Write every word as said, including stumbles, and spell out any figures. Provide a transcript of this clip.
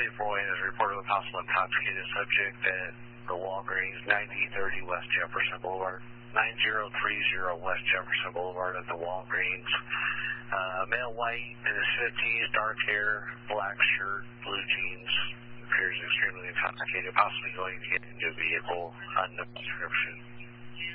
four one is reported with possible intoxicated subject at the Walgreens, ninety thirty West Jefferson Boulevard, nine zero three zero West Jefferson Boulevard at the Walgreens. Uh, male white in his fifties, dark hair, black shirt, blue jeans, appears extremely intoxicated, possibly going to get into a vehicle, unknown description.